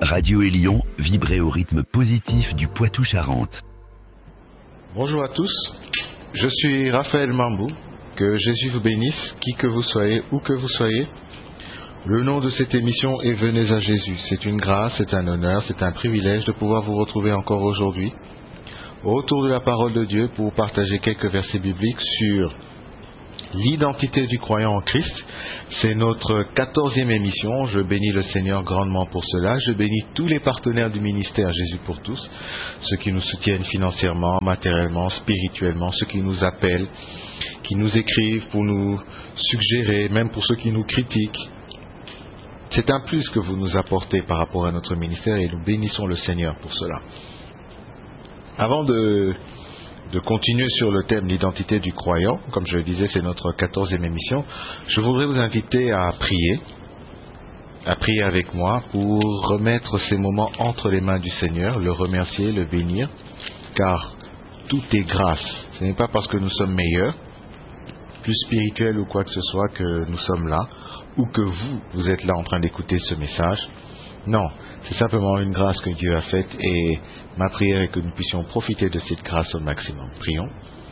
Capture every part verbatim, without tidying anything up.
Radio Élion, vibrez au rythme positif du Poitou-Charentes. Bonjour à tous, je suis Raphaël Mambou, que Jésus vous bénisse, qui que vous soyez, où que vous soyez. Le nom de cette émission est Venez à Jésus. C'est une grâce, c'est un honneur, c'est un privilège de pouvoir vous retrouver encore aujourd'hui autour de la parole de Dieu pour partager quelques versets bibliques sur l'identité du croyant en Christ. C'est notre quatorzième émission. Je bénis le Seigneur grandement pour cela. Je bénis tous les partenaires du ministère Jésus pour tous, ceux qui nous soutiennent financièrement, matériellement, spirituellement, ceux qui nous appellent, qui nous écrivent pour nous suggérer, même pour ceux qui nous critiquent. C'est un plus que vous nous apportez par rapport à notre ministère et nous bénissons le Seigneur pour cela. Avant de, de continuer sur le thème l'identité du croyant, comme je le disais, c'est notre quatorzième émission, je voudrais vous inviter à prier, à prier avec moi pour remettre ces moments entre les mains du Seigneur, le remercier, le bénir, car tout est grâce. Ce n'est pas parce que nous sommes meilleurs, plus spirituels ou quoi que ce soit que nous sommes là, ou que vous, vous êtes là en train d'écouter ce message. Non, c'est simplement une grâce que Dieu a faite et ma prière est que nous puissions profiter de cette grâce au maximum. Prions.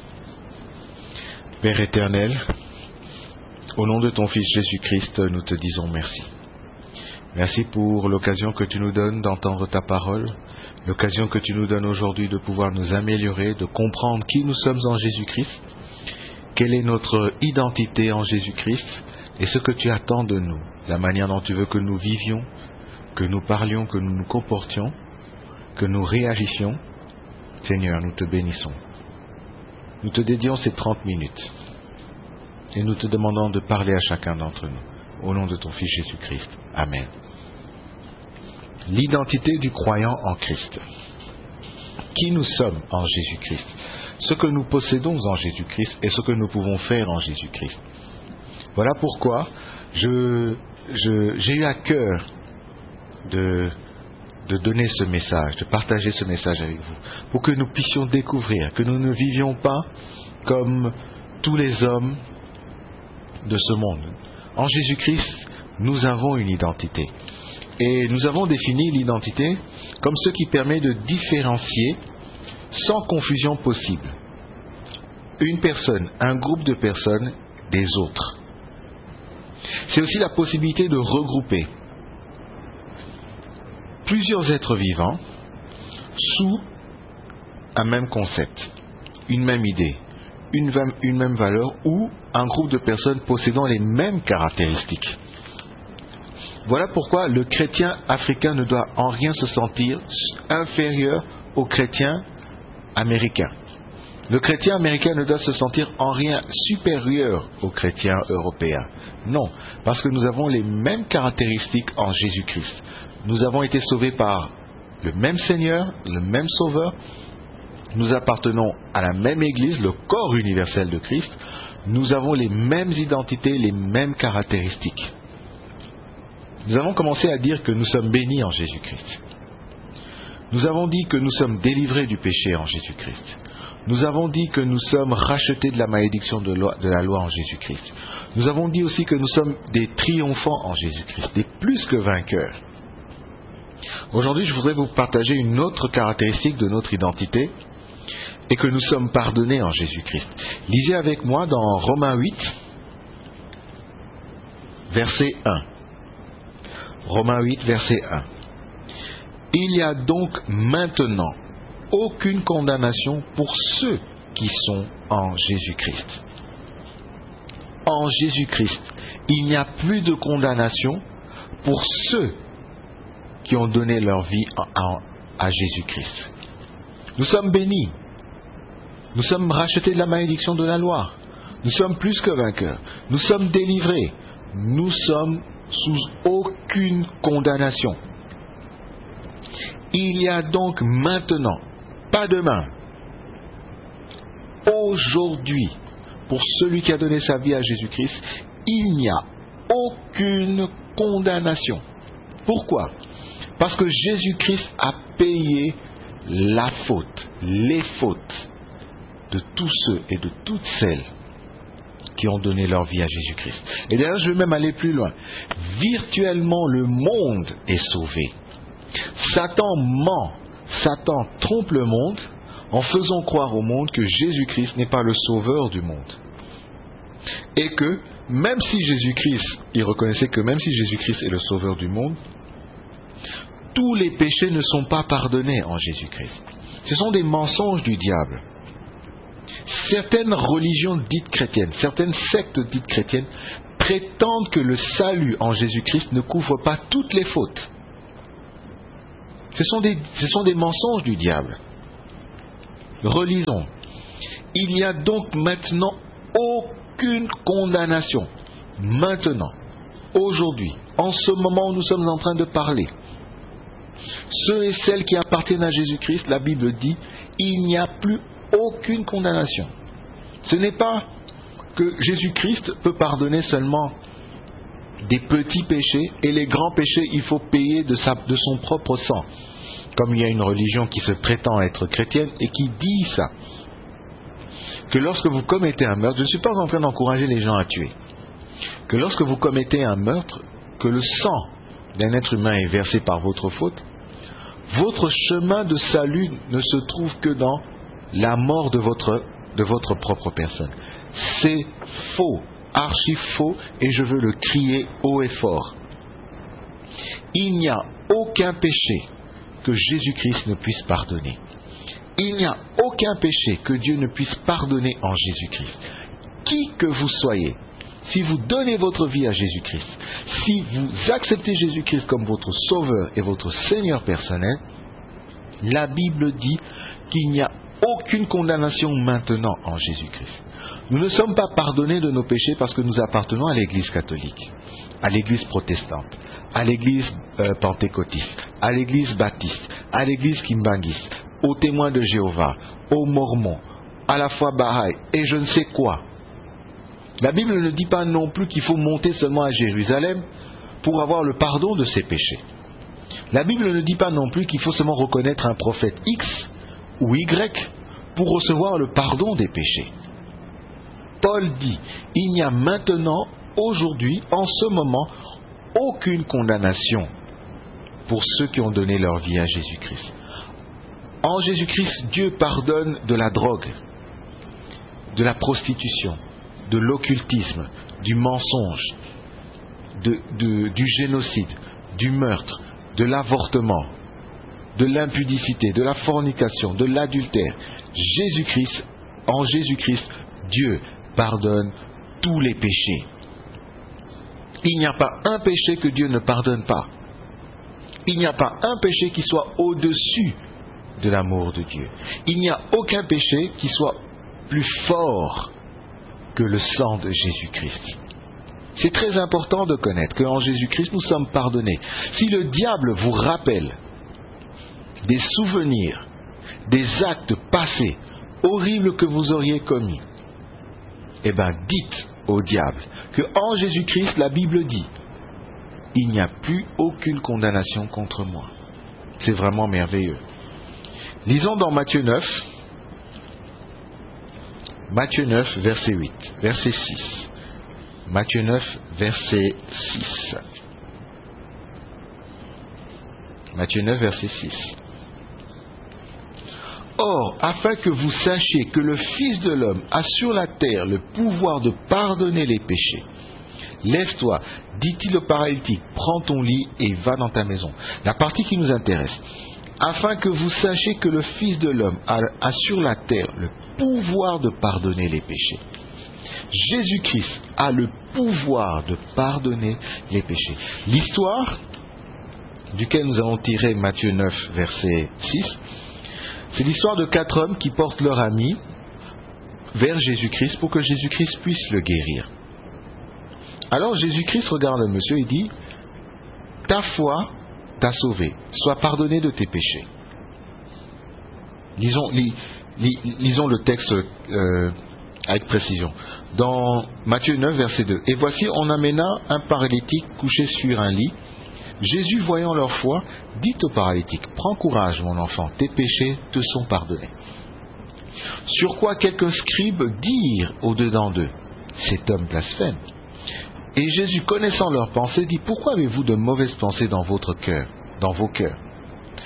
Père éternel, au nom de ton Fils Jésus-Christ, nous te disons merci. Merci pour l'occasion que tu nous donnes d'entendre ta parole, l'occasion que tu nous donnes aujourd'hui de pouvoir nous améliorer, de comprendre qui nous sommes en Jésus-Christ, quelle est notre identité en Jésus-Christ, et ce que tu attends de nous, la manière dont tu veux que nous vivions, que nous parlions, que nous nous comportions, que nous réagissions. Seigneur, nous te bénissons. Nous te dédions ces trente minutes et nous te demandons de parler à chacun d'entre nous. Au nom de ton Fils Jésus-Christ. Amen. L'identité du croyant en Christ. Qui nous sommes en Jésus-Christ. Ce que nous possédons en Jésus-Christ et ce que nous pouvons faire en Jésus-Christ. Voilà pourquoi je, je, j'ai eu à cœur de, de donner ce message, de partager ce message avec vous, pour que nous puissions découvrir que nous ne vivions pas comme tous les hommes de ce monde. En Jésus-Christ, nous avons une identité. Et nous avons défini l'identité comme ce qui permet de différencier sans confusion possible une personne, un groupe de personnes des autres. C'est aussi la possibilité de regrouper plusieurs êtres vivants sous un même concept, une même idée, une, une même valeur ou un groupe de personnes possédant les mêmes caractéristiques. Voilà pourquoi le chrétien africain ne doit en rien se sentir inférieur au chrétien américain. Le chrétien américain ne doit se sentir en rien supérieur au chrétien européen. Non, parce que nous avons les mêmes caractéristiques en Jésus-Christ. Nous avons été sauvés par le même Seigneur, le même Sauveur. Nous appartenons à la même Église, le corps universel de Christ. Nous avons les mêmes identités, les mêmes caractéristiques. Nous avons commencé à dire que nous sommes bénis en Jésus-Christ. Nous avons dit que nous sommes délivrés du péché en Jésus-Christ. Nous avons dit que nous sommes rachetés de la malédiction de, loi, de la loi en Jésus-Christ. Nous avons dit aussi que nous sommes des triomphants en Jésus-Christ, des plus que vainqueurs. Aujourd'hui, je voudrais vous partager une autre caractéristique de notre identité et que nous sommes pardonnés en Jésus-Christ. Lisez avec moi dans Romains huit, verset un. Romains huit, verset un. Il n'y a donc maintenant aucune condamnation pour ceux qui sont en Jésus-Christ. En Jésus-Christ, il n'y a plus de condamnation pour ceux qui ont donné leur vie à, à, à Jésus-Christ. Nous sommes bénis. Nous sommes rachetés de la malédiction de la loi. Nous sommes plus que vainqueurs. Nous sommes délivrés. Nous sommes sous aucune condamnation. Il y a donc maintenant, pas demain, aujourd'hui, pour celui qui a donné sa vie à Jésus-Christ, il n'y a aucune condamnation. Pourquoi ? Parce que Jésus-Christ a payé la faute, les fautes de tous ceux et de toutes celles qui ont donné leur vie à Jésus-Christ. Et d'ailleurs, je vais même aller plus loin. Virtuellement, le monde est sauvé. Satan ment, Satan trompe le monde en faisant croire au monde que Jésus-Christ n'est pas le sauveur du monde. Et que même si Jésus-Christ, il reconnaissait que même si Jésus-Christ est le sauveur du monde, tous les péchés ne sont pas pardonnés en Jésus-Christ. Ce sont des mensonges du diable. Certaines religions dites chrétiennes, certaines sectes dites chrétiennes prétendent que le salut en Jésus-Christ ne couvre pas toutes les fautes. Ce sont des, ce sont des mensonges du diable. Relisons. Il n'y a donc maintenant aucune condamnation. Maintenant, aujourd'hui, en ce moment où nous sommes en train de parler, ceux et celles qui appartiennent à Jésus-Christ, la Bible dit, il n'y a plus aucune condamnation. Ce n'est pas que Jésus-Christ peut pardonner seulement des petits péchés et les grands péchés, il faut payer de, sa, de son propre sang. Comme il y a une religion qui se prétend être chrétienne et qui dit ça. Que lorsque vous commettez un meurtre, je ne suis pas en train d'encourager les gens à tuer. Que lorsque vous commettez un meurtre, que le sang d'un être humain est versé par votre faute, votre chemin de salut ne se trouve que dans la mort de votre, de votre propre personne. C'est faux, archi faux, et je veux le crier haut et fort. Il n'y a aucun péché que Jésus-Christ ne puisse pardonner. Il n'y a aucun péché que Dieu ne puisse pardonner en Jésus-Christ. Qui que vous soyez, si vous donnez votre vie à Jésus-Christ, si vous acceptez Jésus-Christ comme votre sauveur et votre Seigneur personnel, la Bible dit qu'il n'y a aucune condamnation maintenant en Jésus-Christ. Nous ne sommes pas pardonnés de nos péchés parce que nous appartenons à l'Église catholique, à l'Église protestante, à l'Église euh, pentecôtiste, à l'Église baptiste, à l'Église kimbangiste, aux témoins de Jéhovah, aux mormons, à la foi Baha'i et je ne sais quoi. La Bible ne dit pas non plus qu'il faut monter seulement à Jérusalem pour avoir le pardon de ses péchés. La Bible ne dit pas non plus qu'il faut seulement reconnaître un prophète X ou Y pour recevoir le pardon des péchés. Paul dit, il n'y a maintenant, aujourd'hui, en ce moment, aucune condamnation pour ceux qui ont donné leur vie à Jésus-Christ. En Jésus-Christ, Dieu pardonne de la drogue, de la prostitution, de l'occultisme, du mensonge, de, de, du génocide, du meurtre, de l'avortement, de l'impudicité, de la fornication, de l'adultère. Jésus-Christ, en Jésus-Christ, Dieu pardonne tous les péchés. Il n'y a pas un péché que Dieu ne pardonne pas. Il n'y a pas un péché qui soit au-dessus de l'amour de Dieu. Il n'y a aucun péché qui soit plus fort que le sang de Jésus-Christ. C'est très important de connaître qu'en Jésus-Christ, nous sommes pardonnés. Si le diable vous rappelle des souvenirs, des actes passés, horribles que vous auriez commis, eh bien, dites au diable que en Jésus-Christ, la Bible dit, il n'y a plus aucune condamnation contre moi. C'est vraiment merveilleux. Lisons dans Matthieu neuf, Matthieu neuf, verset huit, verset six. Matthieu neuf, verset six. Matthieu neuf, verset six. Or, afin que vous sachiez que le Fils de l'homme a sur la terre le pouvoir de pardonner les péchés, lève-toi, dit-il au paralytique, prends ton lit et va dans ta maison. La partie qui nous intéresse. Afin que vous sachiez que le Fils de l'homme a, a sur la terre le pouvoir de pardonner les péchés. Jésus-Christ a le pouvoir de pardonner les péchés. L'histoire duquel nous allons tirer Matthieu neuf, verset six, c'est l'histoire de quatre hommes qui portent leur ami vers Jésus-Christ pour que Jésus-Christ puisse le guérir. Alors Jésus-Christ regarde le monsieur et dit, ta foi t'a sauvé, sois pardonné de tes péchés. Lisons, lis, lis, lisons le texte euh, avec précision. Dans Matthieu neuf, verset deux. Et voici, on amena un paralytique couché sur un lit. Jésus, voyant leur foi, dit au paralytique, prends courage, mon enfant, tes péchés te sont pardonnés. Sur quoi quelques scribes dirent au-dedans d'eux, cet homme blasphème. Et Jésus, connaissant leurs pensées, dit, pourquoi avez-vous de mauvaises pensées dans votre cœur, dans vos cœurs?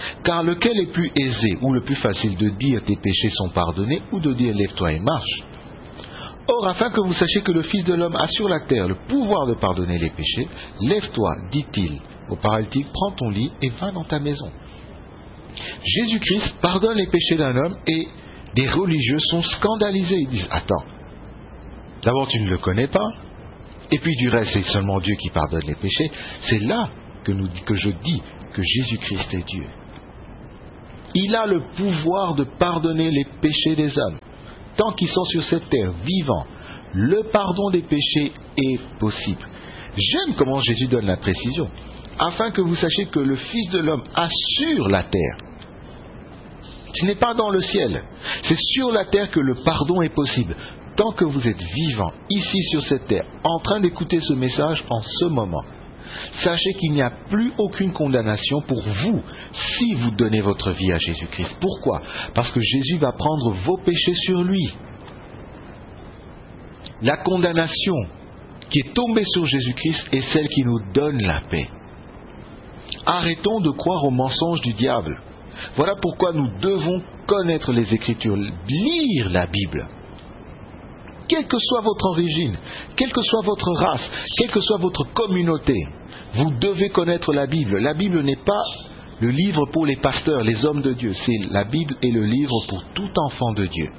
Car lequel est plus aisé ou le plus facile de dire tes péchés sont pardonnés ou de dire lève-toi et marche? Or, afin que vous sachiez que le Fils de l'homme a sur la terre le pouvoir de pardonner les péchés, lève-toi, dit-il au paralytique, prends ton lit et va dans ta maison. Jésus-Christ pardonne les péchés d'un homme et des religieux sont scandalisés. Ils disent, attends, d'abord tu ne le connais pas, et puis du reste c'est seulement Dieu qui pardonne les péchés. C'est là que, nous, que je dis que Jésus-Christ est Dieu. Il a le pouvoir de pardonner les péchés des hommes. Tant qu'ils sont sur cette terre, vivants, le pardon des péchés est possible. J'aime comment Jésus donne la précision, afin que vous sachiez que le Fils de l'homme assure la terre. Ce n'est pas dans le ciel, c'est sur la terre que le pardon est possible. Tant que vous êtes vivants, ici sur cette terre, en train d'écouter ce message en ce moment, sachez qu'il n'y a plus aucune condamnation pour vous si vous donnez votre vie à Jésus-Christ. Pourquoi? Parce que Jésus va prendre vos péchés sur lui. La condamnation qui est tombée sur Jésus-Christ est celle qui nous donne la paix. Arrêtons de croire aux mensonges du diable. Voilà pourquoi nous devons connaître les Écritures, lire la Bible. Quelle que soit votre origine, quelle que soit votre race, quelle que soit votre communauté, vous devez connaître la Bible. La Bible n'est pas le livre pour les pasteurs, les hommes de Dieu. C'est la Bible est le livre pour tout enfant de Dieu.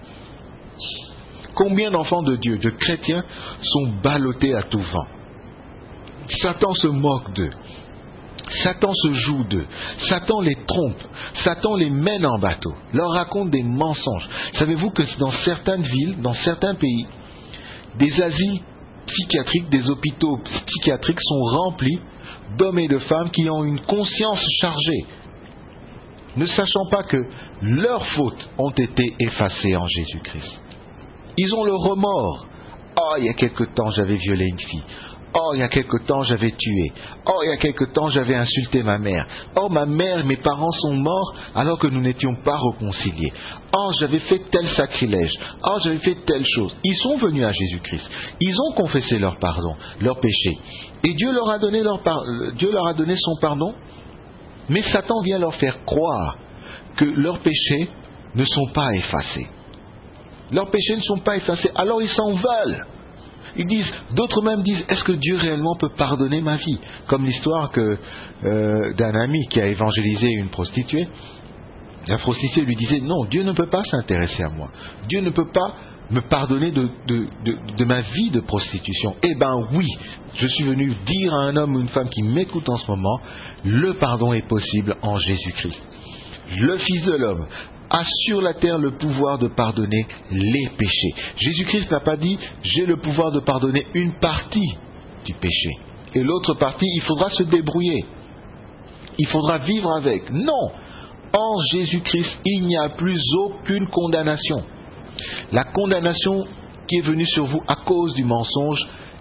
Combien d'enfants de Dieu, de chrétiens, sont ballottés à tout vent? Satan se moque d'eux. Satan se joue d'eux. Satan les trompe. Satan les mène en bateau. Leur raconte des mensonges. Savez-vous que dans certaines villes, dans certains pays, des asiles psychiatriques, des hôpitaux psychiatriques sont remplis d'hommes et de femmes qui ont une conscience chargée, ne sachant pas que leurs fautes ont été effacées en Jésus-Christ. Ils ont le remords. Oh, il y a quelque temps, j'avais violé une fille. Oh, il y a quelque temps, j'avais tué. Oh, il y a quelque temps, j'avais insulté ma mère. Oh, ma mère et mes parents sont morts alors que nous n'étions pas réconciliés. Oh, j'avais fait tel sacrilège. Oh, j'avais fait telle chose. Ils sont venus à Jésus-Christ. Ils ont confessé leur pardon, leur péché. Et Dieu leur a donné, leur par... Dieu leur a donné son pardon. Mais Satan vient leur faire croire que leurs péchés ne sont pas effacés. Leurs péchés ne sont pas effacés. Alors ils s'en veulent. Ils disent, d'autres même disent, est-ce que Dieu réellement peut pardonner ma vie? Comme l'histoire que, euh, d'un ami qui a évangélisé une prostituée. La prostituée lui disait, non, Dieu ne peut pas s'intéresser à moi. Dieu ne peut pas me pardonner de, de, de, de ma vie de prostitution. Eh bien oui, je suis venu dire à un homme ou une femme qui m'écoute en ce moment, le pardon est possible en Jésus-Christ. Le Fils de l'homme a sur la terre le pouvoir de pardonner les péchés. Jésus-Christ n'a pas dit « j'ai le pouvoir de pardonner une partie du péché ». Et l'autre partie, il faudra se débrouiller. Il faudra vivre avec. Non! En Jésus-Christ, il n'y a plus aucune condamnation. La condamnation qui est venue sur vous à cause du mensonge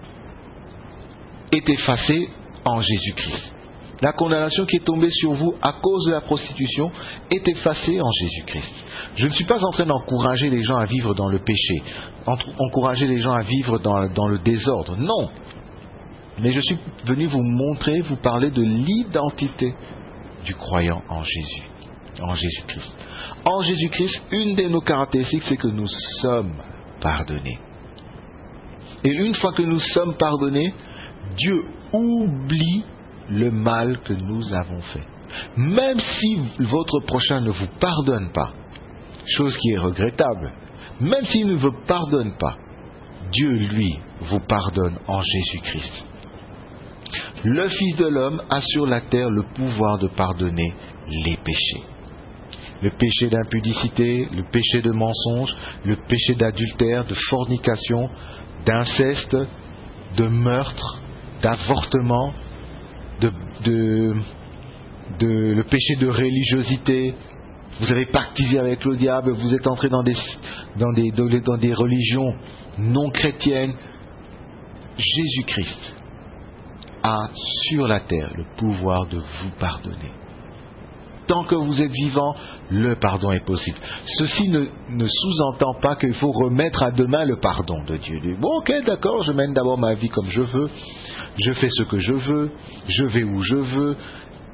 est effacée en Jésus-Christ. La condamnation qui est tombée sur vous à cause de la prostitution est effacée en Jésus-Christ. Je ne suis pas en train d'encourager les gens à vivre dans le péché, encourager les gens à vivre dans, dans le désordre. Non. Mais je suis venu vous montrer, vous parler de l'identité du croyant en Jésus, en Jésus-Christ. En Jésus-Christ, une de nos caractéristiques, c'est que nous sommes pardonnés. Et une fois que nous sommes pardonnés, Dieu oublie le mal que nous avons fait. Même si votre prochain ne vous pardonne pas, chose qui est regrettable, même s'il ne vous pardonne pas, Dieu, lui, vous pardonne en Jésus-Christ. Le Fils de l'homme a sur la terre le pouvoir de pardonner les péchés. Le péché d'impudicité, le péché de mensonge, le péché d'adultère, de fornication, d'inceste, de meurtre, d'avortement, De, de, de, le péché de religiosité. Vous avez pactisé avec le diable, vous êtes entré dans des, dans des, dans des religions non chrétiennes. Jésus-Christ a sur la terre le pouvoir de vous pardonner. Tant que vous êtes vivant, le pardon est possible. Ceci ne, ne sous-entend pas qu'il faut remettre à demain le pardon de Dieu. Bon, ok, d'accord, je mène d'abord ma vie comme je veux, je fais ce que je veux, je vais où je veux.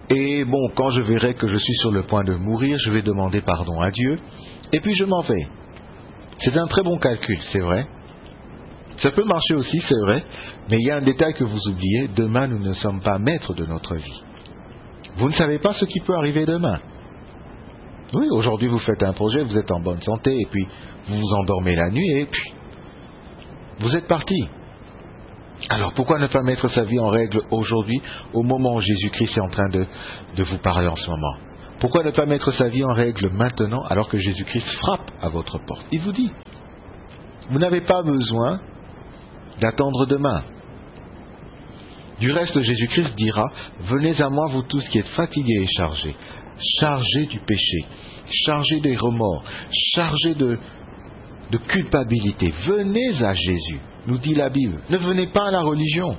Et bon, quand je verrai que je suis sur le point de mourir, je vais demander pardon à Dieu, et puis je m'en vais. C'est un très bon calcul, c'est vrai. Ça peut marcher aussi, c'est vrai, mais il y a un détail que vous oubliez, demain nous ne sommes pas maîtres de notre vie. Vous ne savez pas ce qui peut arriver demain. Oui, aujourd'hui vous faites un projet, vous êtes en bonne santé, et puis vous vous endormez la nuit, et puis vous êtes parti. Alors pourquoi ne pas mettre sa vie en règle aujourd'hui, au moment où Jésus-Christ est en train de, de vous parler en ce moment? Pourquoi ne pas mettre sa vie en règle maintenant, alors que Jésus-Christ frappe à votre porte? Il vous dit, vous n'avez pas besoin d'attendre demain. Du reste, Jésus-Christ dira, venez à moi vous tous qui êtes fatigués et chargés, chargés du péché, chargés des remords, chargés de, de culpabilité. Venez à Jésus, nous dit la Bible. Ne venez pas à la religion.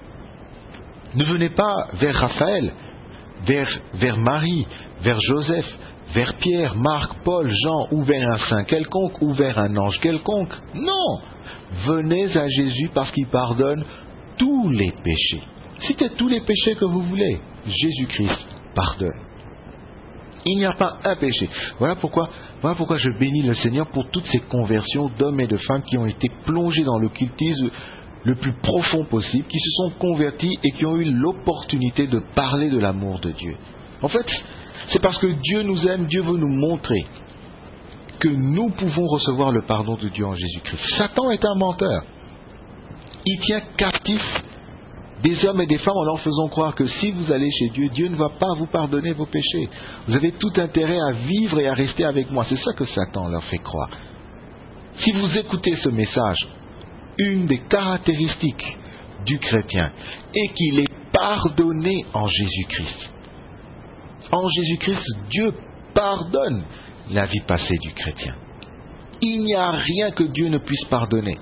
Ne venez pas vers Raphaël, vers, vers Marie, vers Joseph, vers Pierre, Marc, Paul, Jean, ou vers un saint quelconque, ou vers un ange quelconque. Non! Venez à Jésus parce qu'il pardonne tous les péchés. Citez tous les péchés que vous voulez. Jésus-Christ pardonne. Il n'y a pas un péché. Voilà pourquoi, voilà pourquoi je bénis le Seigneur pour toutes ces conversions d'hommes et de femmes qui ont été plongés dans l'occultisme le plus profond possible, qui se sont convertis et qui ont eu l'opportunité de parler de l'amour de Dieu. En fait, c'est parce que Dieu nous aime, Dieu veut nous montrer que nous pouvons recevoir le pardon de Dieu en Jésus-Christ. Satan est un menteur. Il tient captif des hommes et des femmes en leur faisant croire que si vous allez chez Dieu, Dieu ne va pas vous pardonner vos péchés. Vous avez tout intérêt à vivre et à rester avec moi. C'est ça que Satan leur fait croire. Si vous écoutez ce message, une des caractéristiques du chrétien est qu'il est pardonné en Jésus-Christ. En Jésus-Christ, Dieu pardonne la vie passée du chrétien. Il n'y a rien que Dieu ne puisse pardonner.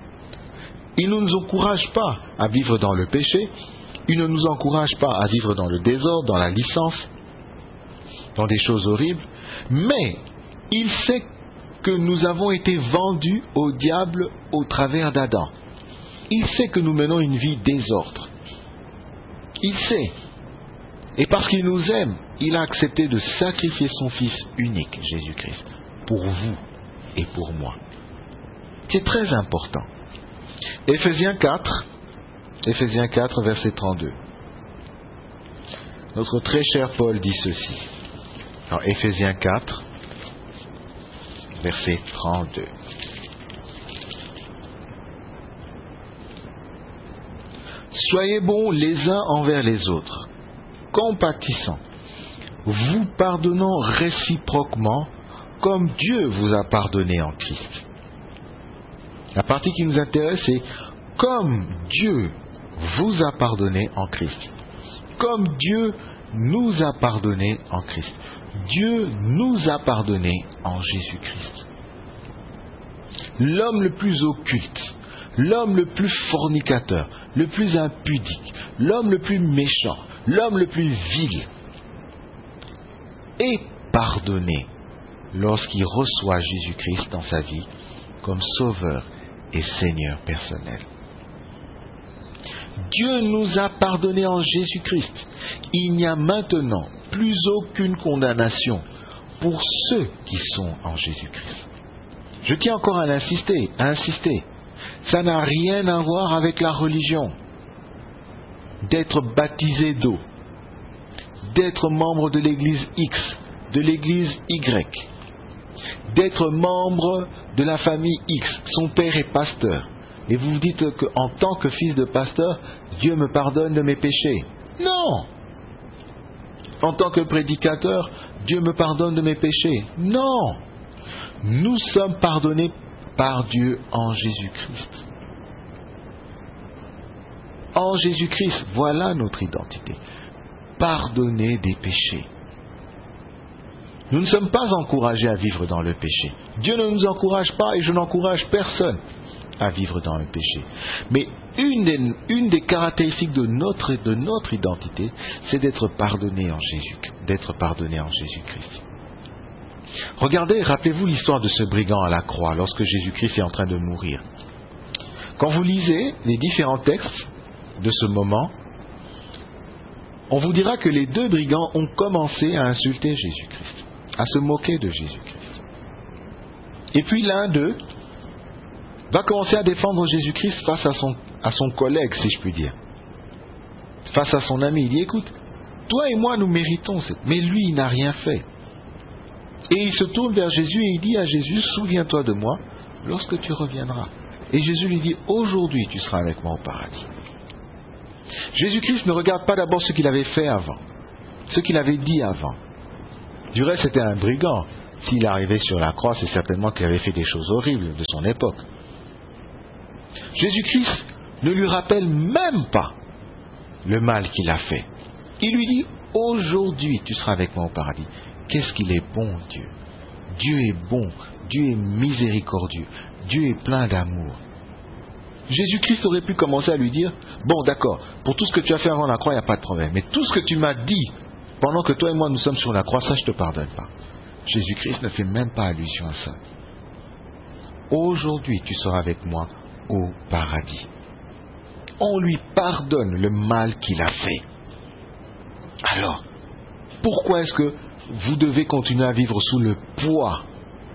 Il ne nous encourage pas à vivre dans le péché, il ne nous encourage pas à vivre dans le désordre, dans la licence, dans des choses horribles, mais il sait que nous avons été vendus au diable au travers d'Adam. Il sait que nous menons une vie désordre. Il sait. Et parce qu'il nous aime, il a accepté de sacrifier son Fils unique, Jésus-Christ, pour vous et pour moi. C'est très important. Éphésiens quatre, Éphésiens quatre, verset trente-deux. Notre très cher Paul dit ceci. Alors, Éphésiens quatre, verset trente-deux. Soyez bons les uns envers les autres, compatissants, vous pardonnant réciproquement, comme Dieu vous a pardonné en Christ. La partie qui nous intéresse, c'est comme Dieu vous a pardonné en Christ. Comme Dieu nous a pardonné en Christ. Dieu nous a pardonné en Jésus-Christ. L'homme le plus occulte, l'homme le plus fornicateur, le plus impudique, l'homme le plus méchant, l'homme le plus vil, est pardonné lorsqu'il reçoit Jésus-Christ dans sa vie comme sauveur et Seigneur personnel. Dieu nous a pardonné en Jésus-Christ. Il n'y a maintenant plus aucune condamnation pour ceux qui sont en Jésus-Christ. Je tiens encore à insister, à insister. Ça n'a rien à voir avec la religion. D'être baptisé d'eau, d'être membre de l'église X, de l'église Y, d'être membre de la famille X, son père est pasteur, et vous vous dites qu'en tant que fils de pasteur, Dieu me pardonne de mes péchés. Non! En tant que prédicateur, Dieu me pardonne de mes péchés. Non! Nous sommes pardonnés par Dieu en Jésus-Christ. En Jésus-Christ, voilà notre identité. Pardonner des péchés. Nous ne sommes pas encouragés à vivre dans le péché. Dieu ne nous encourage pas et je n'encourage personne à vivre dans le péché. Mais une des, une des caractéristiques de notre, de notre identité, c'est d'être pardonné en Jésus, d'être pardonné en Jésus-Christ. Regardez, rappelez-vous l'histoire de ce brigand à la croix lorsque Jésus-Christ est en train de mourir. Quand vous lisez les différents textes de ce moment, on vous dira que les deux brigands ont commencé à insulter Jésus-Christ, à se moquer de Jésus-Christ. Et puis l'un d'eux va commencer à défendre Jésus-Christ face à son, à son collègue, si je puis dire. Face à son ami, il dit, écoute, toi et moi nous méritons, cette... mais lui il n'a rien fait. Et il se tourne vers Jésus et il dit à Jésus, souviens-toi de moi lorsque tu reviendras. Et Jésus lui dit, aujourd'hui tu seras avec moi au paradis. Jésus-Christ ne regarde pas d'abord ce qu'il avait fait avant, ce qu'il avait dit avant. Du reste, c'était un brigand. S'il arrivait sur la croix, c'est certainement qu'il avait fait des choses horribles de son époque. Jésus-Christ ne lui rappelle même pas le mal qu'il a fait. Il lui dit, aujourd'hui tu seras avec moi au paradis. Qu'est-ce qu'il est bon, Dieu. Dieu est bon, Dieu est miséricordieux, Dieu est plein d'amour. Jésus-Christ aurait pu commencer à lui dire, bon d'accord, pour tout ce que tu as fait avant la croix, il n'y a pas de problème, mais tout ce que tu m'as dit pendant que toi et moi nous sommes sur la croix, ça je ne te pardonne pas. Jésus-Christ ne fait même pas allusion à ça. Aujourd'hui tu seras avec moi au paradis. On lui pardonne le mal qu'il a fait. Alors, pourquoi est-ce que vous devez continuer à vivre sous le poids,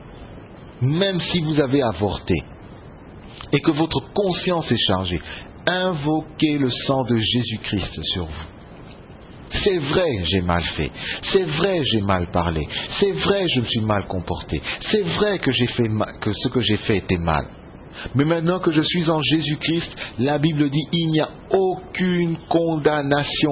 même si vous avez avorté, et que votre conscience est chargée? Invoquez le sang de Jésus-Christ sur vous. C'est vrai, j'ai mal fait. C'est vrai, j'ai mal parlé. C'est vrai, je me suis mal comporté. C'est vrai que, j'ai fait mal, que ce que j'ai fait était mal. Mais maintenant que je suis en Jésus-Christ, la Bible dit, il n'y a aucune condamnation.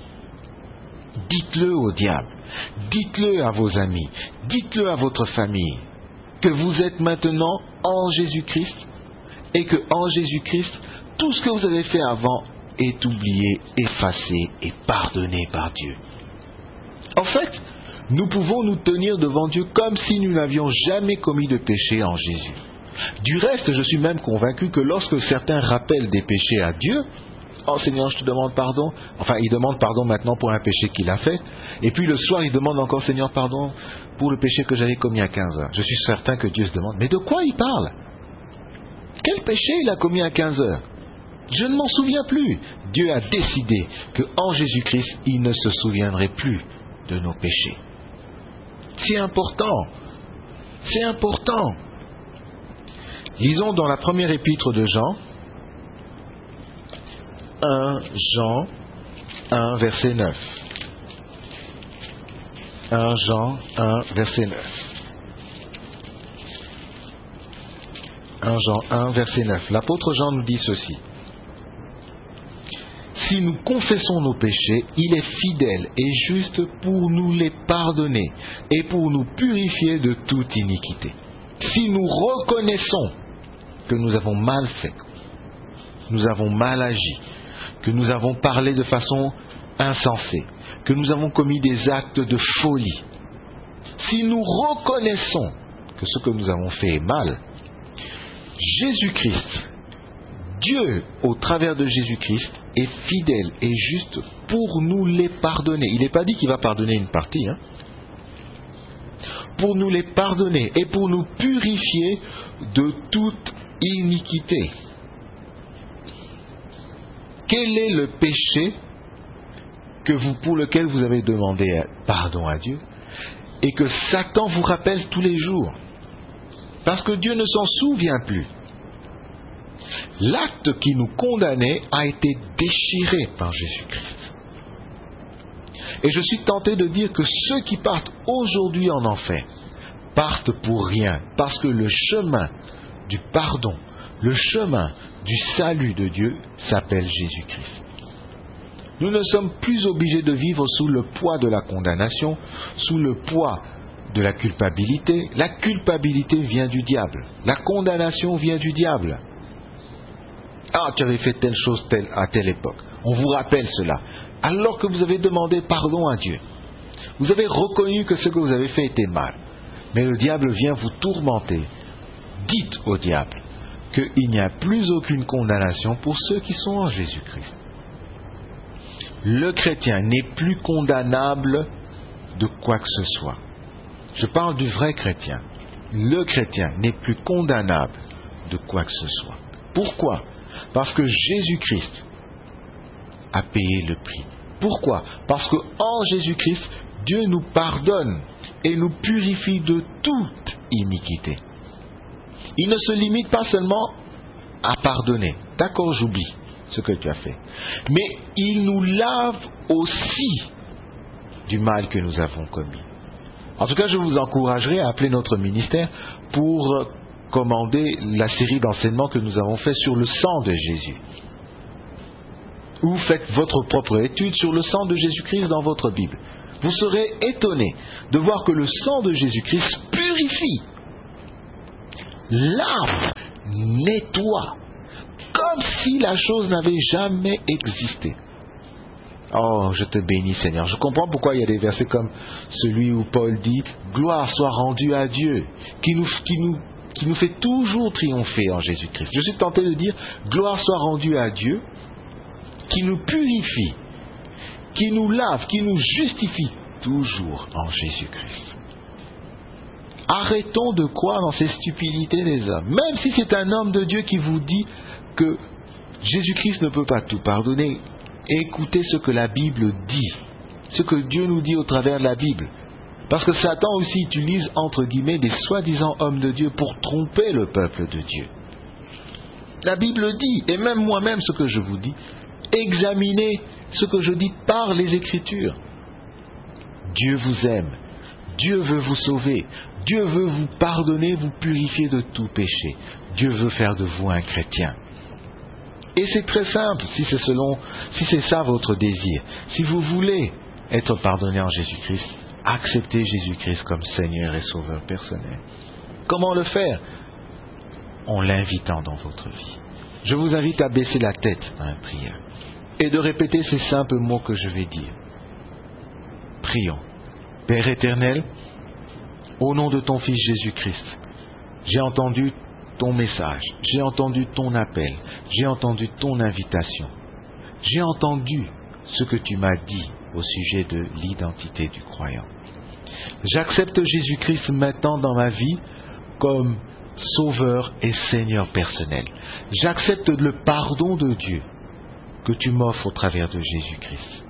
Dites-le au diable. Dites-le à vos amis. Dites-le à votre famille. Que vous êtes maintenant en Jésus-Christ et que en Jésus-Christ, tout ce que vous avez fait avant est oublié, effacé et pardonné par Dieu. En fait, nous pouvons nous tenir devant Dieu comme si nous n'avions jamais commis de péché en Jésus. Du reste, je suis même convaincu que lorsque certains rappellent des péchés à Dieu, « Oh Seigneur, je te demande pardon », enfin, il demande pardon maintenant pour un péché qu'il a fait, et puis le soir, il demande encore « Seigneur, pardon pour le péché que j'avais commis à quinze heures ». Je suis certain que Dieu se demande « Mais de quoi il parle ? Quel péché il a commis à quinze heures ? Je ne m'en souviens plus. » Dieu a décidé qu'en Jésus-Christ, il ne se souviendrait plus de nos péchés. C'est important. C'est important. Lisons dans la première épître de Jean, un Jean un, verset neuf. un Jean un, verset neuf. un Jean un, verset neuf. L'apôtre Jean nous dit ceci. Si nous confessons nos péchés, il est fidèle et juste pour nous les pardonner et pour nous purifier de toute iniquité. Si nous reconnaissons que nous avons mal fait, nous avons mal agi, que nous avons parlé de façon insensée, que nous avons commis des actes de folie, si nous reconnaissons que ce que nous avons fait est mal, Jésus-Christ, Dieu, au travers de Jésus-Christ, est fidèle et juste pour nous les pardonner. Il n'est pas dit qu'il va pardonner une partie, hein. Pour nous les pardonner et pour nous purifier de toute iniquité. Quel est le péché que vous, pour lequel vous avez demandé pardon à Dieu et que Satan vous rappelle tous les jours? Parce que Dieu ne s'en souvient plus. L'acte qui nous condamnait a été déchiré par Jésus-Christ. Et je suis tenté de dire que ceux qui partent aujourd'hui en enfer partent pour rien, parce que le chemin du pardon, le chemin du salut de Dieu s'appelle Jésus-Christ. Nous ne sommes plus obligés de vivre sous le poids de la condamnation, sous le poids de la culpabilité. La culpabilité vient du diable. La condamnation vient du diable. Ah, tu avais fait telle chose telle, à telle époque. On vous rappelle cela. Alors que vous avez demandé pardon à Dieu. Vous avez reconnu que ce que vous avez fait était mal. Mais le diable vient vous tourmenter. Dites au diable qu'il n'y a plus aucune condamnation pour ceux qui sont en Jésus-Christ. Le chrétien n'est plus condamnable de quoi que ce soit. Je parle du vrai chrétien. Le chrétien n'est plus condamnable de quoi que ce soit. Pourquoi ? Parce que Jésus-Christ a payé le prix. Pourquoi ? Parce qu'en Jésus-Christ, Dieu nous pardonne et nous purifie de toute iniquité. Il ne se limite pas seulement à pardonner. D'accord, j'oublie ce que tu as fait. Mais il nous lave aussi du mal que nous avons commis. En tout cas, je vous encouragerai à appeler notre ministère pour commander la série d'enseignements que nous avons fait sur le sang de Jésus. Ou faites votre propre étude sur le sang de Jésus-Christ dans votre Bible. Vous serez étonnés de voir que le sang de Jésus-Christ purifie, lave, nettoie, comme si la chose n'avait jamais existé. Oh, je te bénis, Seigneur. Je comprends pourquoi il y a des versets comme celui où Paul dit « Gloire soit rendue à Dieu, qui nous, qui nous, qui nous fait toujours triompher en Jésus-Christ. » Je suis tenté de dire « Gloire soit rendue à Dieu, qui nous purifie, qui nous lave, qui nous justifie toujours en Jésus-Christ. » Arrêtons de croire dans ces stupidités des hommes. Même si c'est un homme de Dieu qui vous dit que Jésus-Christ ne peut pas tout pardonner, écoutez ce que la Bible dit, ce que Dieu nous dit au travers de la Bible. Parce que Satan aussi utilise entre guillemets des soi-disant hommes de Dieu pour tromper le peuple de Dieu. La Bible dit, et même moi-même ce que je vous dis, examinez ce que je dis par les Écritures. Dieu vous aime, Dieu veut vous sauver, Dieu veut vous pardonner, vous purifier de tout péché. Dieu veut faire de vous un chrétien. Et c'est très simple, si c'est selon, si c'est ça votre désir. Si vous voulez être pardonné en Jésus-Christ, acceptez Jésus-Christ comme Seigneur et Sauveur personnel. Comment le faire ? En l'invitant dans votre vie. Je vous invite à baisser la tête dans la prière et de répéter ces simples mots que je vais dire. Prions. Père éternel, au nom de ton Fils Jésus-Christ, j'ai entendu ton message, j'ai entendu ton appel, j'ai entendu ton invitation, j'ai entendu ce que tu m'as dit au sujet de l'identité du croyant. J'accepte Jésus-Christ maintenant dans ma vie comme Sauveur et Seigneur personnel. J'accepte le pardon de Dieu que tu m'offres au travers de Jésus-Christ.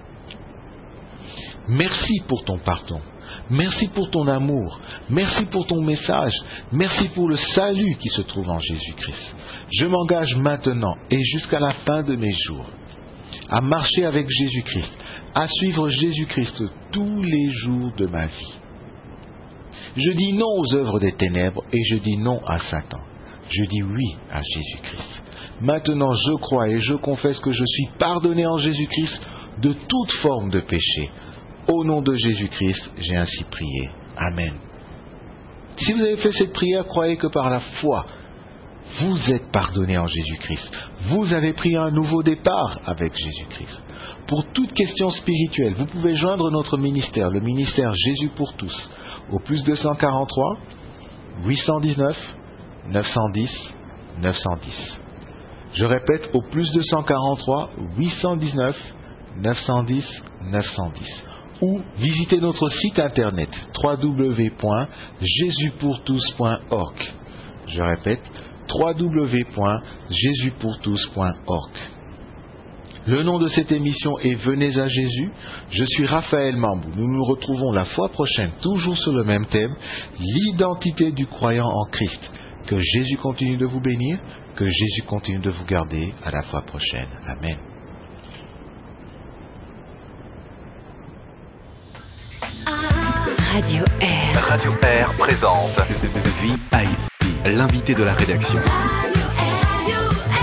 Merci pour ton pardon. Merci pour ton amour, merci pour ton message, merci pour le salut qui se trouve en Jésus-Christ. Je m'engage maintenant et jusqu'à la fin de mes jours à marcher avec Jésus-Christ, à suivre Jésus-Christ tous les jours de ma vie. Je dis non aux œuvres des ténèbres et je dis non à Satan. Je dis oui à Jésus-Christ. Maintenant je crois et je confesse que je suis pardonné en Jésus-Christ de toute forme de péché. Au nom de Jésus-Christ, j'ai ainsi prié. Amen. Si vous avez fait cette prière, croyez que par la foi, vous êtes pardonné en Jésus-Christ. Vous avez pris un nouveau départ avec Jésus-Christ. Pour toute question spirituelle, vous pouvez joindre notre ministère, le ministère Jésus pour tous, au plus deux cent quarante-trois, huit cent dix-neuf, neuf cent dix, neuf cent dix. Je répète, au plus deux cent quarante-trois, huit cent dix-neuf, neuf cent dix, neuf cent dix. Ou visitez notre site internet w w w point jésus pour tous point org. Je répète, w w w point jésus pour tous point org. Le nom de cette émission est Venez à Jésus. Je suis Raphaël Mambou. Nous nous retrouvons la fois prochaine, toujours sur le même thème, l'identité du croyant en Christ. Que Jésus continue de vous bénir, que Jésus continue de vous garder. À la fois prochaine. Amen. Radio Air. Radio Air présente V I P, l'invité de la rédaction. Radio Air.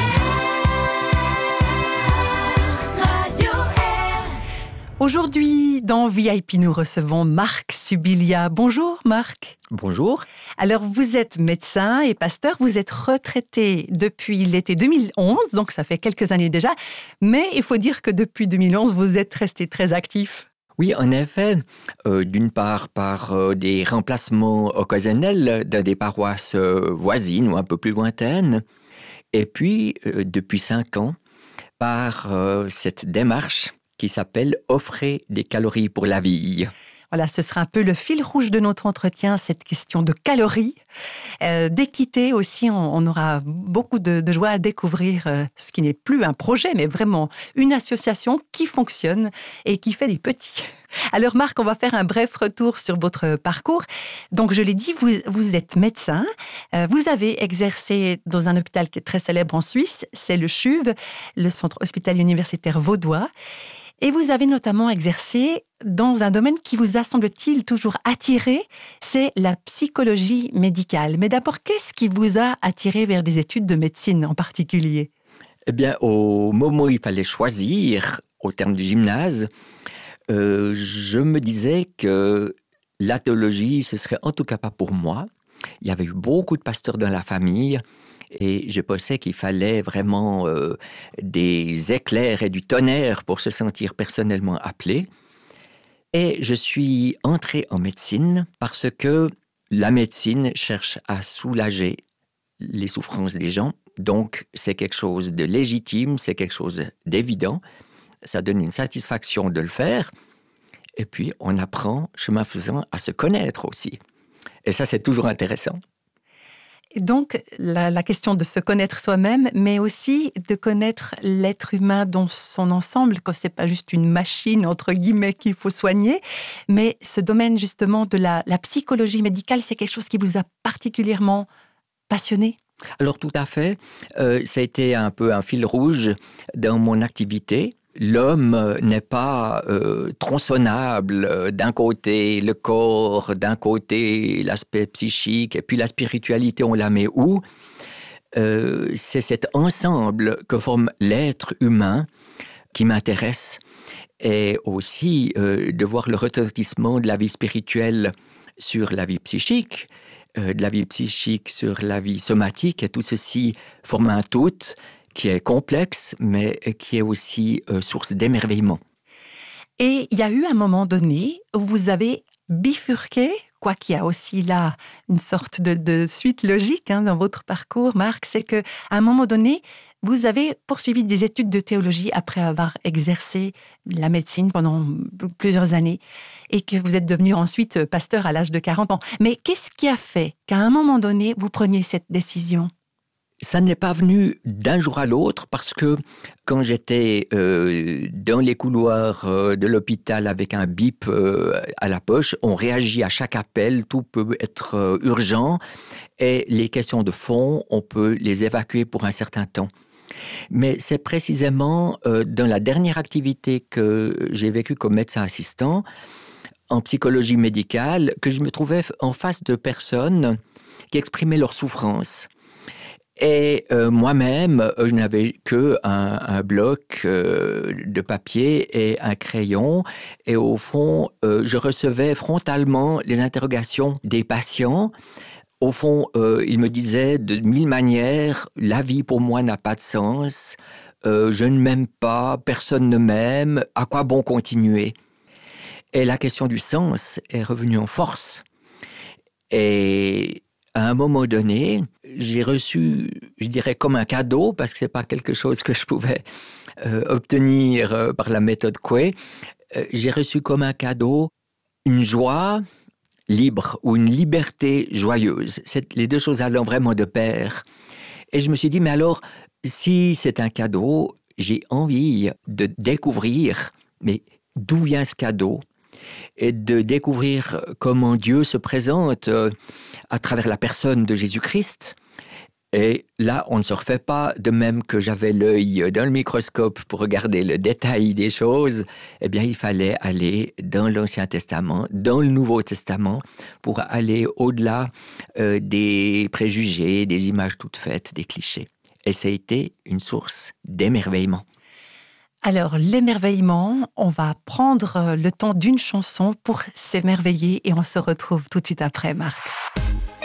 Radio Air. Aujourd'hui, dans V I P, nous recevons Marc Subilia. Bonjour Marc. Bonjour. Alors, vous êtes médecin et pasteur, vous êtes retraité depuis l'été deux mille onze, donc ça fait quelques années déjà, mais il faut dire que depuis deux mille onze, vous êtes resté très actif. Oui, en effet, euh, d'une part par euh, des remplacements occasionnels dans des paroisses euh, voisines ou un peu plus lointaines, et puis euh, depuis cinq ans, par euh, cette démarche qui s'appelle « Offrer des calories pour la vie ». Voilà, ce sera un peu le fil rouge de notre entretien, cette question de calories, euh, d'équité aussi. On, on aura beaucoup de, de joie à découvrir euh, ce qui n'est plus un projet, mais vraiment une association qui fonctionne et qui fait des petits. Alors Marc, on va faire un bref retour sur votre parcours. Donc je l'ai dit, vous, vous êtes médecin, euh, vous avez exercé dans un hôpital qui est très célèbre en Suisse, c'est le C H U V, le Centre hospitalier universitaire vaudois. Et vous avez notamment exercé dans un domaine qui vous a, semble-t-il, toujours attiré, c'est la psychologie médicale. Mais d'abord, qu'est-ce qui vous a attiré vers des études de médecine en particulier ? Eh bien, au moment où il fallait choisir, au terme du gymnase, euh, je me disais que la théologie, ce serait en tout cas pas pour moi. Il y avait eu beaucoup de pasteurs dans la famille. Et je pensais qu'il fallait vraiment euh, des éclairs et du tonnerre pour se sentir personnellement appelé. Et je suis entré en médecine parce que la médecine cherche à soulager les souffrances des gens. Donc, c'est quelque chose de légitime, c'est quelque chose d'évident. Ça donne une satisfaction de le faire. Et puis, on apprend, chemin faisant, à se connaître aussi. Et ça, c'est toujours intéressant. Donc, la, la question de se connaître soi-même, mais aussi de connaître l'être humain dans son ensemble, que ce n'est pas juste une machine, entre guillemets, qu'il faut soigner, mais ce domaine, justement, de la, la psychologie médicale, c'est quelque chose qui vous a particulièrement passionné ? Alors, tout à fait. Euh, ça a été un peu un fil rouge dans mon activité. L'homme n'est pas euh, tronçonnable. Euh, d'un côté, le corps, d'un côté, l'aspect psychique, et puis la spiritualité, on la met où ? euh, C'est cet ensemble que forme l'être humain qui m'intéresse. Et aussi euh, de voir le retentissement de la vie spirituelle sur la vie psychique, euh, de la vie psychique sur la vie somatique, et tout ceci forme un tout qui est complexe, mais qui est aussi euh, source d'émerveillement. Et il y a eu un moment donné où vous avez bifurqué, quoi qu'il y a aussi là une sorte de, de suite logique hein, dans votre parcours, Marc, c'est qu'à un moment donné, vous avez poursuivi des études de théologie après avoir exercé la médecine pendant plusieurs années et que vous êtes devenu ensuite pasteur à l'âge de quarante ans. Mais qu'est-ce qui a fait qu'à un moment donné, vous preniez cette décision ? Ça n'est pas venu d'un jour à l'autre parce que quand j'étais euh, dans les couloirs euh, de l'hôpital avec un bip euh, à la poche, on réagit à chaque appel, tout peut être euh, urgent et les questions de fond, on peut les évacuer pour un certain temps. Mais c'est précisément euh, dans la dernière activité que j'ai vécue comme médecin assistant en psychologie médicale que je me trouvais en face de personnes qui exprimaient leur souffrance. Et euh, moi-même, je n'avais que un, un bloc euh, de papier et un crayon. Et au fond, euh, je recevais frontalement les interrogations des patients. Au fond, euh, ils me disaient de mille manières, la vie pour moi n'a pas de sens, euh, je ne m'aime pas, personne ne m'aime, à quoi bon continuer ? Et la question du sens est revenue en force. Et à un moment donné, j'ai reçu, je dirais comme un cadeau, parce que ce n'est pas quelque chose que je pouvais euh, obtenir euh, par la méthode Coué, euh, j'ai reçu comme un cadeau une joie libre ou une liberté joyeuse. C'est les deux choses allant vraiment de pair. Et je me suis dit, mais alors, si c'est un cadeau, j'ai envie de découvrir, mais d'où vient ce cadeau ? Et de découvrir comment Dieu se présente euh, à travers la personne de Jésus-Christ. Et là, on ne se refait pas, de même que j'avais l'œil dans le microscope pour regarder le détail des choses, eh bien, il fallait aller dans l'Ancien Testament, dans le Nouveau Testament, pour aller au-delà euh, des préjugés, des images toutes faites, des clichés. Et ça a été une source d'émerveillement. Alors, l'émerveillement, on va prendre le temps d'une chanson pour s'émerveiller et on se retrouve tout de suite après, Marc.